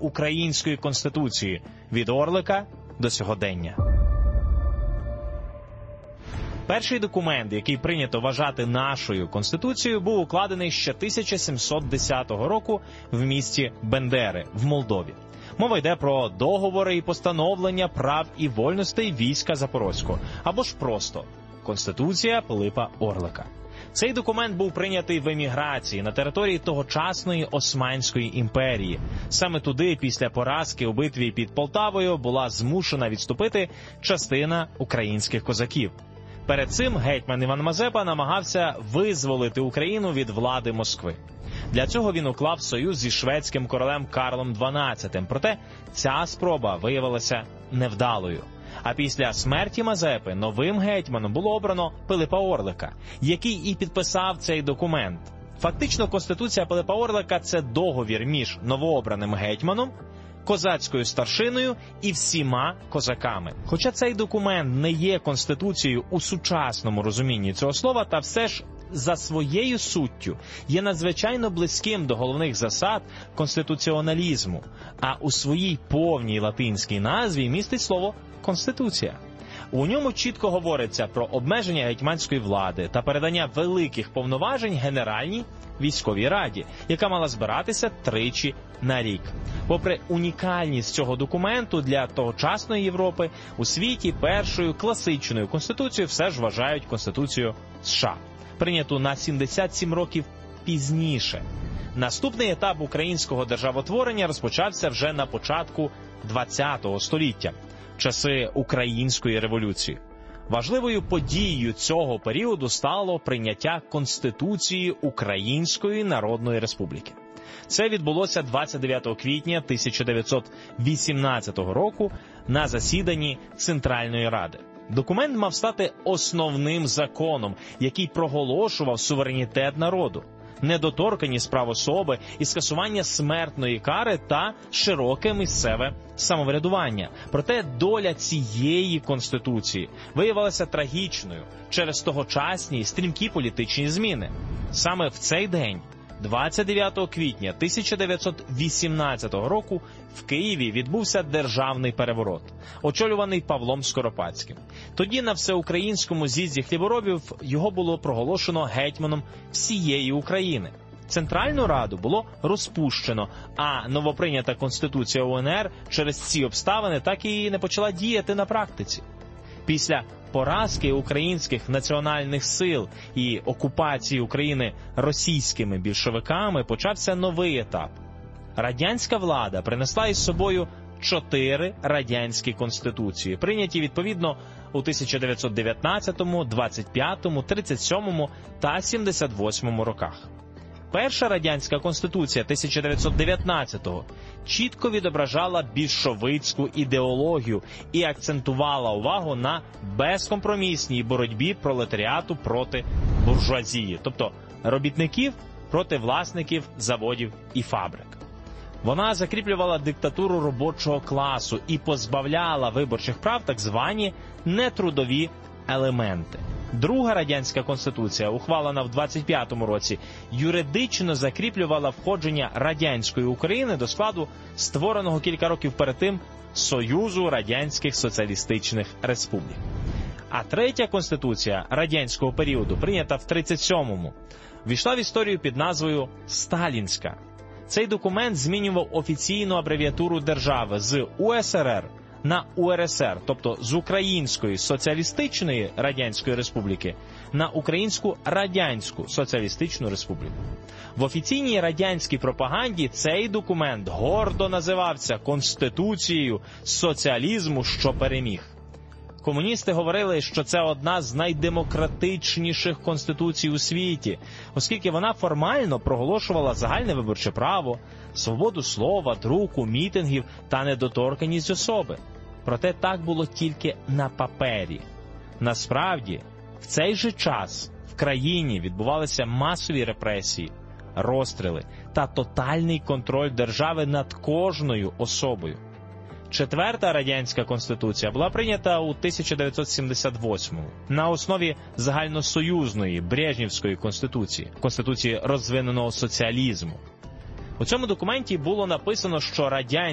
української конституції від Орлика до сьогодення. Перший документ, який прийнято вважати нашою конституцією, був укладений ще 1710 року в місті Бендери в Молдові. Мова йде про договори і постановлення прав і вольностей війська Запорозького, або ж просто Конституція Пилипа Орлика. Цей документ був прийнятий в еміграції на території тогочасної Османської імперії. Саме туди, після поразки у битві під Полтавою, була змушена відступити частина українських козаків. Перед цим гетьман Іван Мазепа намагався визволити Україну від влади Москви. Для цього він уклав союз зі шведським королем Карлом XII, проте ця спроба виявилася невдалою. А після смерті Мазепи новим гетьманом було обрано Пилипа Орлика, який і підписав цей документ. Фактично, Конституція Пилипа Орлика – це договір між новообраним гетьманом, козацькою старшиною і всіма козаками. Хоча цей документ не є конституцією у сучасному розумінні цього слова, та все ж за своєю суттю є надзвичайно близьким до головних засад конституціоналізму, а у своїй повній латинській назві містить слово «конституція». У ньому чітко говориться про обмеження гетьманської влади та передання великих повноважень Генеральній військовій раді, яка мала збиратися тричі на рік. Попри унікальність цього документу для тогочасної Європи, у світі першою класичною конституцією все ж вважають Конституцію США, прийняту на 77 років пізніше. Наступний етап українського державотворення розпочався вже на початку ХХ століття, часи Української революції. Важливою подією цього періоду стало прийняття Конституції Української Народної Республіки. Це відбулося 29 квітня 1918 року на засіданні Центральної Ради. Документ мав стати основним законом, який проголошував суверенітет народу, недоторканність прав особи і скасування смертної кари та широке місцеве самоврядування. Проте доля цієї конституції виявилася трагічною через тогочасні стрімкі політичні зміни. Саме в цей день, 29 квітня 1918 року, в Києві відбувся державний переворот, очолюваний Павлом Скоропадським. Тоді на всеукраїнському з'їзді хліборобів його було проголошено гетьманом всієї України. Центральну Раду було розпущено, а новоприйнята Конституція УНР через ці обставини так і не почала діяти на практиці. Після поразки українських національних сил і окупації України російськими більшовиками почався новий етап. Радянська влада принесла із собою 4 радянські конституції, прийняті відповідно у 1919, 25, 37 та 78 роках. Перша радянська конституція 1919-го чітко відображала більшовицьку ідеологію і акцентувала увагу на безкомпромісній боротьбі пролетаріату проти буржуазії, тобто робітників проти власників заводів і фабрик. Вона закріплювала диктатуру робочого класу і позбавляла виборчих прав так звані нетрудові елементи. Друга радянська конституція, ухвалена в 25-му році, юридично закріплювала входження радянської України до складу створеного кілька років перед тим Союзу Радянських Соціалістичних Республік. А третя конституція радянського періоду, прийнята в 37-му, війшла в історію під назвою «Сталінська». Цей документ змінював офіційну абревіатуру держави з УСРР на УРСР, тобто з Української Соціалістичної Радянської Республіки на Українську Радянську Соціалістичну Республіку. В офіційній радянській пропаганді цей документ гордо називався Конституцією соціалізму, що переміг. Комуністи говорили, що це одна з найдемократичніших конституцій у світі, оскільки вона формально проголошувала загальне виборче право, свободу слова, друку, мітингів та недоторканність особи. Проте так було тільки на папері. Насправді, в цей же час в країні відбувалися масові репресії, розстріли та тотальний контроль держави над кожною особою. Четверта радянська конституція була прийнята у 1978-му на основі загальносоюзної Брежнєвської конституції, конституції розвиненого соціалізму. У цьому документі було написано, що радянська